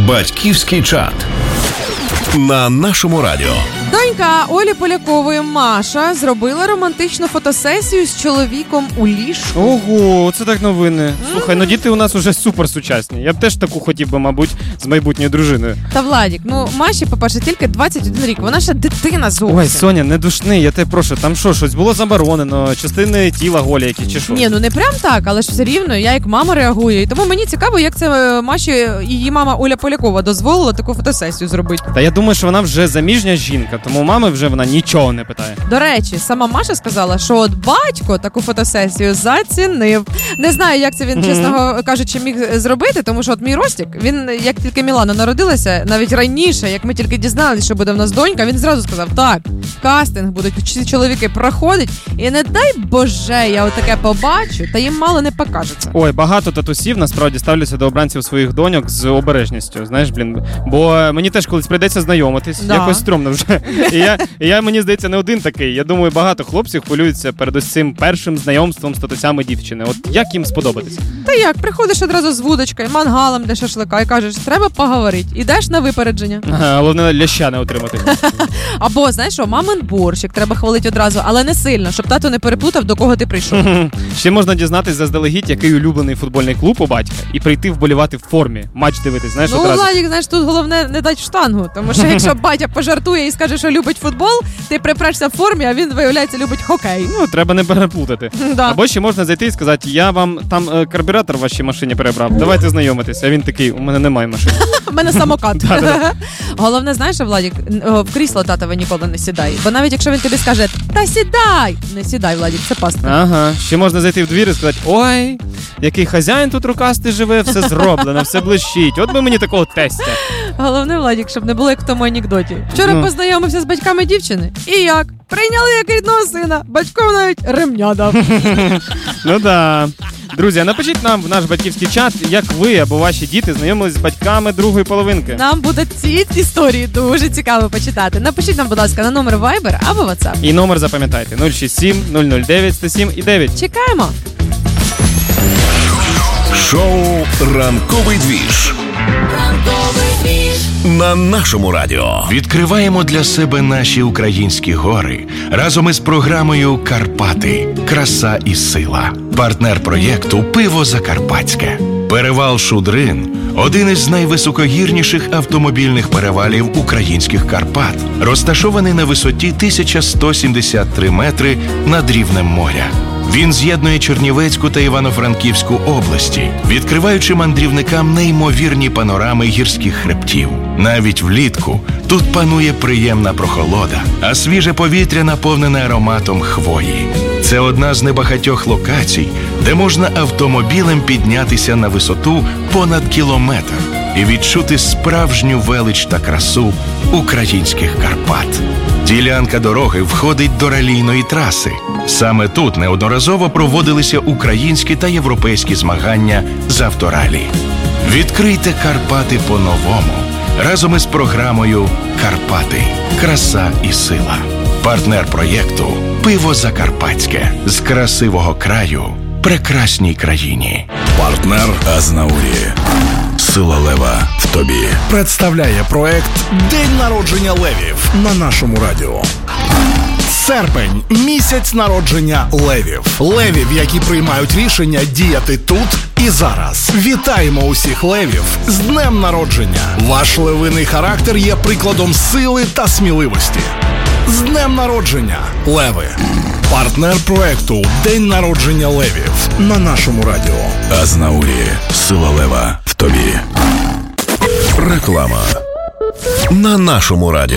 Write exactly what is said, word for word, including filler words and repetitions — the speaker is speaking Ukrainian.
Батьківський чат на нашому радіо. Донька Олі Полякової Маша зробила романтичну фотосесію з чоловіком у ліжку. Ого, це так новини. Mm-hmm. Слухай, ну діти у нас уже суперсучасні. Я б теж таку хотів би, мабуть, з майбутньою дружиною. Та, Владік, ну Маші, по-перше, тільки двадцять один рік. Вона ще дитина зовсім. Ой, Соня, не душни, я тебе прошу. Там що, щось було заборонено? Частини тіла голі які чи що? Ні, ну не прям так, але ж все рівно я як мама реагую. І тому мені цікаво, як це Маші, її мама Оля Полякова дозволила таку фотосесію зробити. Та я думаю, що вона вже заміжня жінка, тому мами вже вона нічого не питає. До речі, сама Маша сказала, що от батько таку фотосесію зацінив. Не знаю, як це він, mm-hmm. чесно кажучи, міг зробити, тому що от мій Ростік, він, як тільки Мілана народилася, навіть раніше, як ми тільки дізналися, що буде в нас донька, він зразу сказав, так, кастинг будуть ці чоловіки проходять, і не дай Боже, я отаке побачу, та їм мало не покажеться. Ой, багато татусів, насправді, ставляться до обранців своїх доньок з обережністю, знаєш, блін, бо мені теж колись прийдеться знайомитись, да. якось стрьомно вже. І я, і я, мені здається, не один такий. Я думаю, багато хлопців хвилюються перед ось цим першим знайомством з татусями дівчини. От як їм сподобатись? Та як, приходиш одразу з вудочкою, мангалом для шашлика і кажеш, треба поговорити. Ідеш на випередження. Ага, головне, ляща не отримати. Або, знаєш що, мамин борщик треба хвалити одразу, але не сильно, щоб тато не переплутав, до кого ти прийшов. Ще можна дізнатись заздалегідь, який улюблений футбольний клуб у батька, і прийти вболівати в формі, матч дивитись, знаєш, ну, одразу. Ну, Владик, знаєш, тут головне не дати штангу, тому що якщо батя пожартує і скаже, що любить футбол, ти припрешся в формі, а він, виявляється, любить хокей. Ну, треба не переплутати. Да. Або ще можна зайти і сказати, я вам там е, карбюратор в вашій машині перебрав, давайте знайомитися. А він такий, у мене немає машини. У мене самокат. Головне, знаєш, Владик, в крісло татове ніколи не сідай. Бо навіть якщо він тобі скаже, та сідай, не сідай, Владик, це пастка. Ага, ще можна зайти в двір і сказати, ой, який хазяїн тут рукастий живе, все зроблено, все блищить. От би мені такого тестя. Головне, Владик, щоб не було як в тому анекдоті. Вчора ну. познайомився з батьками дівчини. І як? Прийняли як рідного сина. Батьком навіть ремня дав. Ну да. Друзі, напишіть нам в наш батьківський чат, як ви або ваші діти знайомились з батьками другої половинки. Нам буде ці історії дуже цікаво почитати. Напишіть нам, будь ласка, на номер Viber або WhatsApp. І номер запам'ятайте нуль шість сім нуль нуль дев'ять сто сім і дев'ять. Чекаємо. Шоу «Ранковий двіж» на нашому радіо. Відкриваємо для себе наші українські гори разом із програмою «Карпати. Краса і сила». Партнер проєкту «Пиво Закарпатське». Перевал Шудрин – один із найвисокогірніших автомобільних перевалів українських Карпат, розташований на висоті тисяча сто сімдесят три метри над рівнем моря. Він з'єднує Чернівецьку та Івано-Франківську області, відкриваючи мандрівникам неймовірні панорами гірських хребтів. Навіть влітку тут панує приємна прохолода, а свіже повітря наповнене ароматом хвої. Це одна з небагатьох локацій, де можна автомобілем піднятися на висоту понад кілометр і відчути справжню велич та красу українських Карпат. Ділянка дороги входить до ралійної траси. Саме тут неодноразово проводилися українські та європейські змагання з авторалі. Відкрийте Карпати по-новому разом із програмою «Карпати. Краса і сила». Партнер проєкту «Пиво Закарпатське». З красивого краю прекрасній країні. Партнер Азнаурі. Сила лева в тобі. Представляє проект «День народження левів» на нашому радіо. Серпень – місяць народження левів. Левів, які приймають рішення діяти тут і зараз. Вітаємо усіх левів з днем народження. Ваш левиний характер є прикладом сили та сміливості. З днем народження, леви! Партнер проекту «День народження левів» на нашому радіо. Азнаурі. Сила лева в тобі. Реклама на нашому радіо.